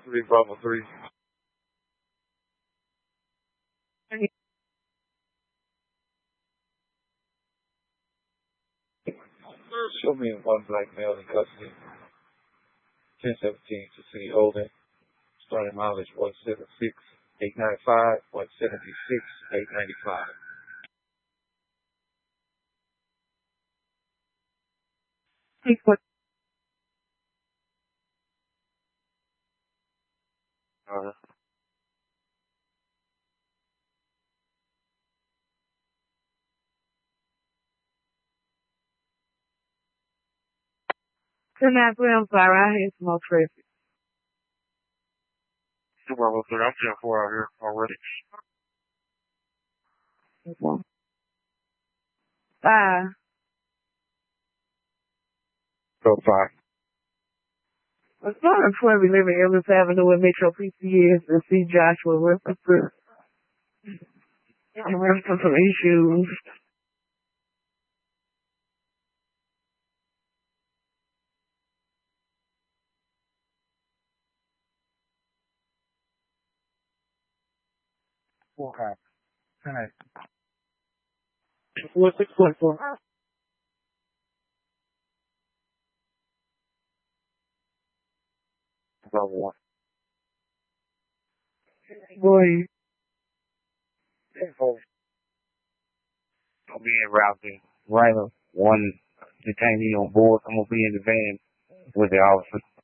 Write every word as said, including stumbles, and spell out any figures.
three, Bravo three. Show me one black male in custody. ten seventeen to City Holding. Starting mileage one seventy-six, eight ninety-five, one seventy-six, eight ninety-five. Take what? Uh, Turn that I'm sorry, I had small traffic. two Bravo three, I'm ten four out here already. Okay. Bye. Go five. I started twelve eleven Ellis Avenue at Metro P C S and see Joshua reference to reference some issues. Four cops. ten eight. Four six one four. Bravo one. Boy. ten four. I'll be in routing. Right, one detainee on board. I'm gonna be in the van with the officer.